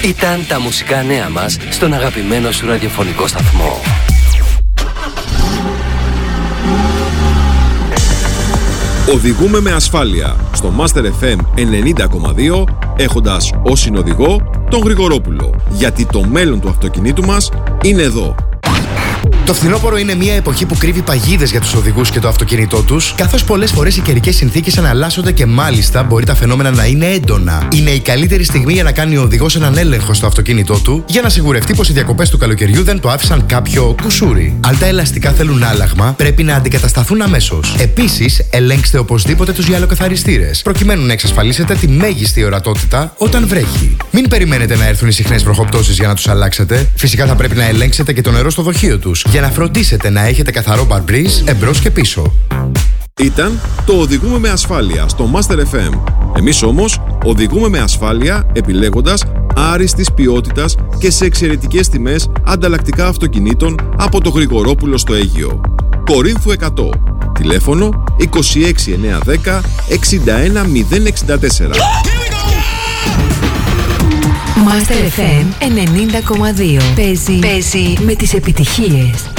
Ήταν τα μουσικά νέα μας στον αγαπημένο σου ραδιοφωνικό σταθμό. Οδηγούμε με ασφάλεια στο Master FM 90,2 έχοντας ως συνοδηγό τον Γρηγορόπουλο. Γιατί το μέλλον του αυτοκινήτου μας είναι εδώ. Το φθινόπωρο είναι μια εποχή που κρύβει παγίδες για τους οδηγούς και το αυτοκίνητό τους, καθώς πολλές φορές οι καιρικές συνθήκες αναλλάσσονται και μάλιστα μπορεί τα φαινόμενα να είναι έντονα. Είναι η καλύτερη στιγμή για να κάνει ο οδηγός έναν έλεγχο στο αυτοκίνητό του για να σιγουρευτεί πως οι διακοπές του καλοκαιριού δεν το άφησαν κάποιο κουσούρι. Αν τα ελαστικά θέλουν άλλαγμα, πρέπει να αντικατασταθούν αμέσως. Επίσης, ελέγξτε οπωσδήποτε τους γυαλοκαθαριστήρες, προκειμένου να εξασφαλίσετε τη μέγιστη ορατότητα όταν βρέχει. Μην περιμένετε να έρθουν οι συχνές βροχοπτώσεις για να τους αλλάξετε. Φυσικά θα πρέπει να ελέγξετε και το νερό στο δοχείο τους, για να φροντίσετε να έχετε καθαρό μπαρμπρίζ εμπρός και πίσω. Ήταν το Οδηγούμε με ασφάλεια στο Master FM. Εμείς όμως οδηγούμε με ασφάλεια επιλέγοντας άριστης ποιότητας και σε εξαιρετικές τιμές ανταλλακτικά αυτοκινήτων από το Γρηγορόπουλο στο Αίγυο. Κορίνθου 100. Τηλέφωνο 26910 61064. Master FM 90,2. Παίζει με τις επιτυχίες.